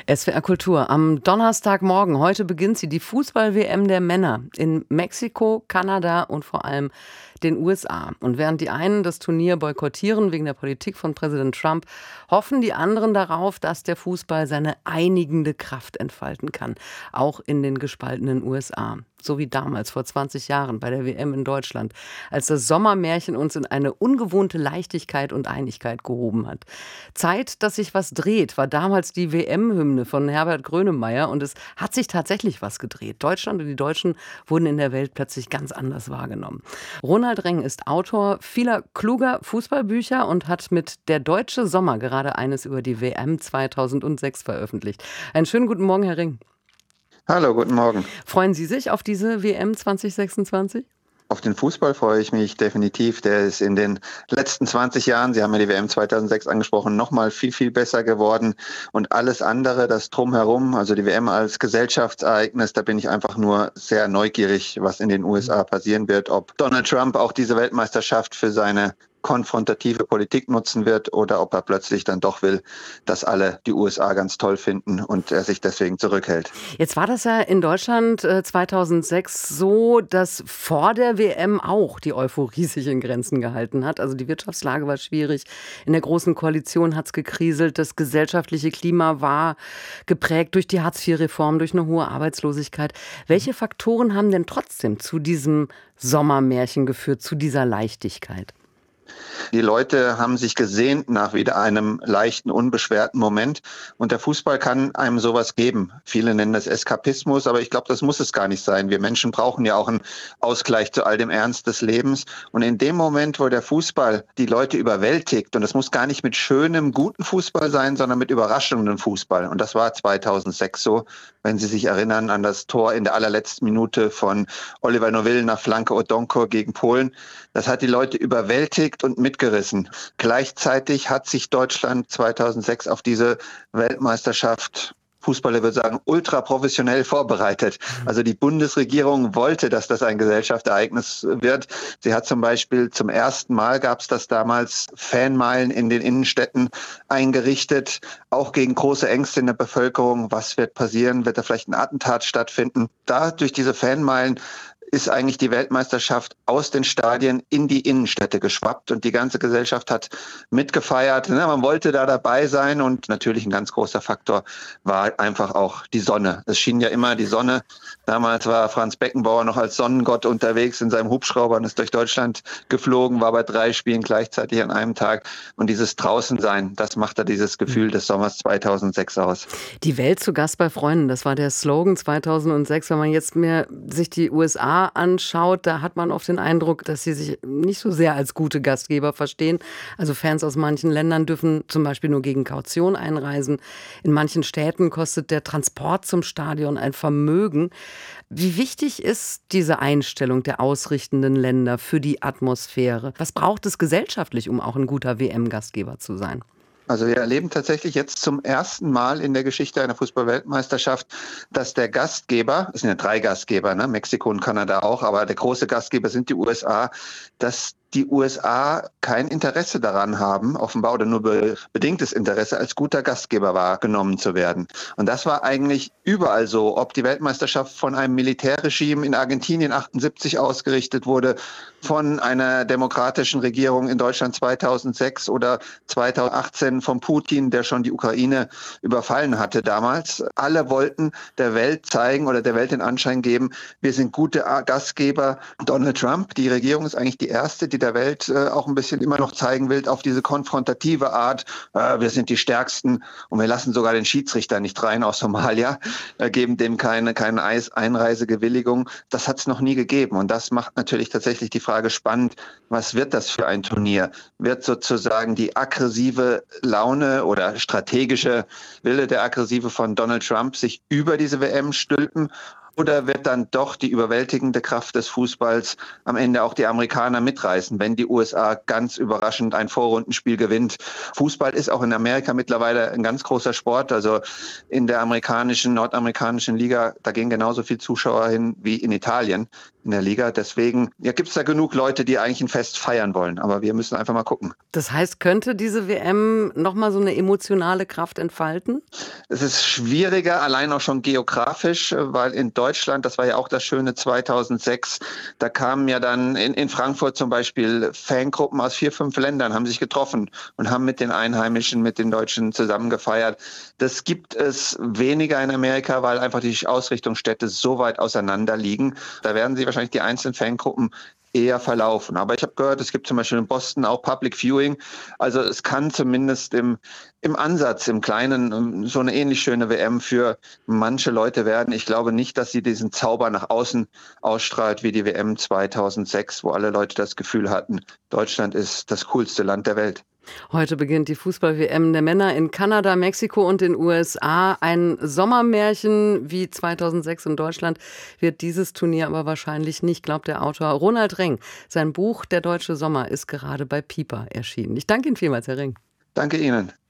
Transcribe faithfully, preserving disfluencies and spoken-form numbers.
S W R Kultur am Donnerstagmorgen. Heute beginnt sie, die Fußball-W M der Männer in Mexiko, Kanada und vor allem den U S A. Und während die einen das Turnier boykottieren wegen der Politik von Präsident Trump, hoffen die anderen darauf, dass der Fußball seine einigende Kraft entfalten kann, auch in den gespaltenen U S A. So wie damals vor zwanzig Jahren bei der W M in Deutschland, als das Sommermärchen uns in eine ungewohnte Leichtigkeit und Einigkeit gehoben hat. Zeit, dass sich was dreht, war damals die W M-Hymne von Herbert Grönemeyer und es hat sich tatsächlich was gedreht. Deutschland und die Deutschen wurden in der Welt plötzlich ganz anders wahrgenommen. Ronald Reng ist Autor vieler kluger Fußballbücher und hat mit Der deutsche Sommer gerade eines über die W M zweitausendsechs veröffentlicht. Einen schönen guten Morgen, Herr Reng. Hallo, guten Morgen. Freuen Sie sich auf diese W M zwanzig sechsundzwanzig? Auf den Fußball freue ich mich definitiv. Der ist in den letzten zwanzig Jahren, Sie haben ja die W M zweitausendsechs angesprochen, nochmal viel, viel besser geworden. Und alles andere, das Drumherum, also die W M als Gesellschaftsereignis, da bin ich einfach nur sehr neugierig, was in den U S A passieren wird. Ob Donald Trump auch diese Weltmeisterschaft für seine konfrontative Politik nutzen wird oder ob er plötzlich dann doch will, dass alle die U S A ganz toll finden und er sich deswegen zurückhält. Jetzt war das ja in Deutschland äh, zweitausendsechs so, dass vor der W M auch die Euphorie sich in Grenzen gehalten hat. Also die Wirtschaftslage war schwierig, in der Großen Koalition hat es gekriselt, das gesellschaftliche Klima war geprägt durch die Hartz vier Reform, durch eine hohe Arbeitslosigkeit. Welche Faktoren haben denn trotzdem zu diesem Sommermärchen geführt, zu dieser Leichtigkeit? Die Leute haben sich gesehnt nach wieder einem leichten, unbeschwerten Moment. Und der Fußball kann einem sowas geben. Viele nennen das Eskapismus, aber ich glaube, das muss es gar nicht sein. Wir Menschen brauchen ja auch einen Ausgleich zu all dem Ernst des Lebens. Und in dem Moment, wo der Fußball die Leute überwältigt, und das muss gar nicht mit schönem, guten Fußball sein, sondern mit überraschendem Fußball. Und das war zweitausendsechs so, wenn Sie sich erinnern an das Tor in der allerletzten Minute von Oliver Noville nach Flanke Odonko gegen Polen. Das hat die Leute überwältigt und mitgerissen. Gleichzeitig hat sich Deutschland zweitausendsechs auf diese Weltmeisterschaft, Fußballer würde sagen, ultra professionell vorbereitet. Also die Bundesregierung wollte, dass das ein Gesellschaftsereignis wird. Sie hat zum Beispiel zum ersten Mal, gab es das damals, Fanmeilen in den Innenstädten eingerichtet, auch gegen große Ängste in der Bevölkerung. Was wird passieren? Wird da vielleicht ein Attentat stattfinden? Da durch diese Fanmeilen ist eigentlich die Weltmeisterschaft aus den Stadien in die Innenstädte geschwappt und die ganze Gesellschaft hat mitgefeiert. Man wollte da dabei sein und natürlich ein ganz großer Faktor war einfach auch die Sonne. Es schien ja immer die Sonne. Damals war Franz Beckenbauer noch als Sonnengott unterwegs in seinem Hubschrauber und ist durch Deutschland geflogen, war bei drei Spielen gleichzeitig an einem Tag. Und dieses Draußensein, das macht da dieses Gefühl des Sommers zweitausendsechs aus. Die Welt zu Gast bei Freunden, das war der Slogan zweitausendsechs. Wenn man jetzt mehr sich die U S A anschaut, da hat man oft den Eindruck, dass sie sich nicht so sehr als gute Gastgeber verstehen. Also Fans aus manchen Ländern dürfen zum Beispiel nur gegen Kaution einreisen. In manchen Städten kostet der Transport zum Stadion ein Vermögen. Wie wichtig ist diese Einstellung der ausrichtenden Länder für die Atmosphäre? Was braucht es gesellschaftlich, um auch ein guter W M-Gastgeber zu sein? Also wir erleben tatsächlich jetzt zum ersten Mal in der Geschichte einer Fußball-Weltmeisterschaft, dass der Gastgeber, es sind ja drei Gastgeber, ne? Mexiko und Kanada auch, aber der große Gastgeber sind die U S A, dass die U S A kein Interesse daran haben, offenbar oder nur be- bedingtes Interesse, als guter Gastgeber wahrgenommen zu werden. Und das war eigentlich überall so, ob die Weltmeisterschaft von einem Militärregime in Argentinien achtundsiebzig ausgerichtet wurde, von einer demokratischen Regierung in Deutschland zweitausendsechs oder zweitausendachtzehn von Putin, der schon die Ukraine überfallen hatte damals. Alle wollten der Welt zeigen oder der Welt den Anschein geben, wir sind gute Gastgeber. Donald Trump, die Regierung ist eigentlich die erste, die der Welt äh, auch ein bisschen immer noch zeigen will, auf diese konfrontative Art, äh, wir sind die Stärksten und wir lassen sogar den Schiedsrichter nicht rein aus Somalia, äh, geben dem keine, keine Einreisegewilligung. Das hat es noch nie gegeben und das macht natürlich tatsächlich die Frage spannend, was wird das für ein Turnier? Wird sozusagen die aggressive Laune oder strategische Wille der Aggressive von Donald Trump sich über diese W M stülpen? Oder wird dann doch die überwältigende Kraft des Fußballs am Ende auch die Amerikaner mitreißen, wenn die U S A ganz überraschend ein Vorrundenspiel gewinnt? Fußball ist auch in Amerika mittlerweile ein ganz großer Sport. Also in der amerikanischen, nordamerikanischen Liga, da gehen genauso viele Zuschauer hin wie in Italien in der Liga. Deswegen ja, gibt es da genug Leute, die eigentlich ein Fest feiern wollen. Aber wir müssen einfach mal gucken. Das heißt, könnte diese W M nochmal so eine emotionale Kraft entfalten? Es ist schwieriger, allein auch schon geografisch, weil in Deutschland, das war ja auch das Schöne zweitausendsechs, da kamen ja dann in, in Frankfurt zum Beispiel Fangruppen aus vier, fünf Ländern, haben sich getroffen und haben mit den Einheimischen, mit den Deutschen zusammen gefeiert. Das gibt es weniger in Amerika, weil einfach die Ausrichtungsstätte so weit auseinander liegen. Da werden sie wahrscheinlich die einzelnen Fangruppen eher verlaufen. Aber ich habe gehört, es gibt zum Beispiel in Boston auch Public Viewing. Also es kann zumindest im, im Ansatz, im Kleinen, so eine ähnlich schöne W M für manche Leute werden. Ich glaube nicht, dass sie diesen Zauber nach außen ausstrahlt wie die W M zweitausendsechs, wo alle Leute das Gefühl hatten, Deutschland ist das coolste Land der Welt. Heute beginnt die Fußball-W M der Männer in Kanada, Mexiko und den U S A. Ein Sommermärchen wie zweitausendsechs in Deutschland wird dieses Turnier aber wahrscheinlich nicht, glaubt der Autor Ronald Reng. Sein Buch Der deutsche Sommer ist gerade bei Piper erschienen. Ich danke Ihnen vielmals, Herr Reng. Danke Ihnen.